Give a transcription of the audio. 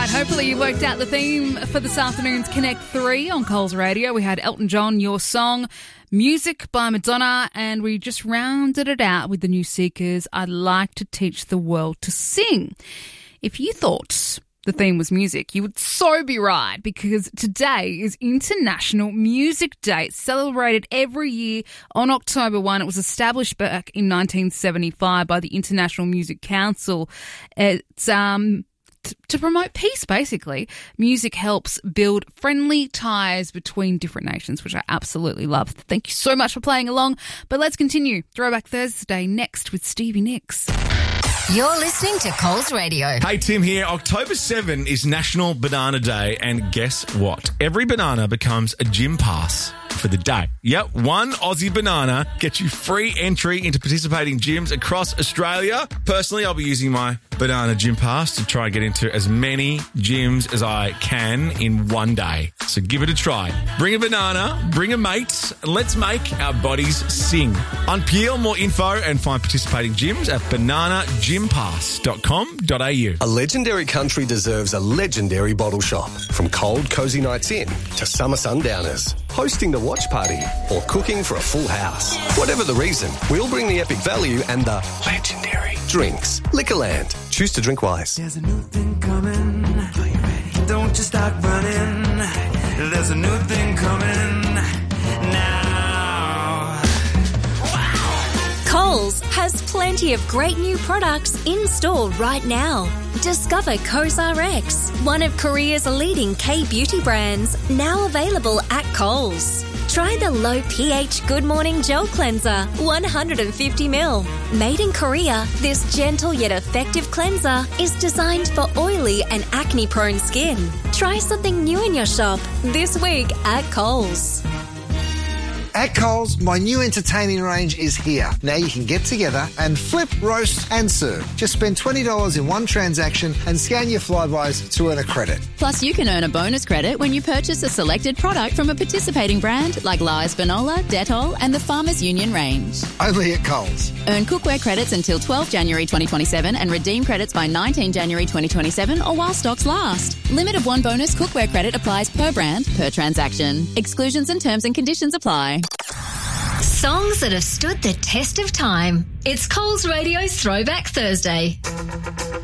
right, hopefully you worked out the theme for this afternoon's Connect 3 on Coles Radio. We had Elton John, Your Song, Music by Madonna, and we just rounded it out with the New Seekers, I'd Like to Teach the World to Sing. If you thought the theme was music, you would so be right, because today is International Music Day. It's celebrated every year on October 1. It was established back in 1975 by the International Music Council. It's to promote peace, basically. Music helps build friendly ties between different nations, which I absolutely love. Thank you so much for playing along. But let's continue. Throwback Thursday next with Stevie Nicks. You're listening to Coles Radio. Hey, Tim here. October 7 is National Banana Day, and guess what? Every banana becomes a gym pass for the day. Yep, one Aussie banana gets you free entry into participating gyms across Australia. Personally, I'll be using my banana gym pass to try and get into as many gyms as I can in one day. So give it a try. Bring a banana, bring a mate, and let's make our bodies sing. Unpeel more info and find participating gyms at bananagympass.com.au. A legendary country deserves a legendary bottle shop. From cold, cosy nights in to summer sundowners, hosting the watch party or cooking for a full house. Whatever the reason, we'll bring the epic value and the legendary drinks. Liquorland. Choose to drink wise. There's a new thing coming. Are you ready? Don't just start running. There's a new thing coming now. Coles has plenty of great new products in store right now. Discover CosRx, one of Korea's leading K-beauty brands, now available at Coles. Try the low pH Good Morning Gel Cleanser, 150ml. Made in Korea, this gentle yet effective cleanser is designed for oily and acne-prone skin. Try something new in your shop this week at Coles. At Coles, my new entertaining range is here. Now you can get together and flip, roast and serve. Just spend $20 in one transaction and scan your Flybuys to earn a credit. Plus, you can earn a bonus credit when you purchase a selected product from a participating brand like Lies Vanola, Dettol and the Farmers Union range. Only at Coles. Earn cookware credits until 12 January 2027 and redeem credits by 19 January 2027 or while stocks last. Limit of one bonus cookware credit applies per brand, per transaction. Exclusions and terms and conditions apply. Songs that have stood the test of time. It's Coles Radio's Throwback Thursday.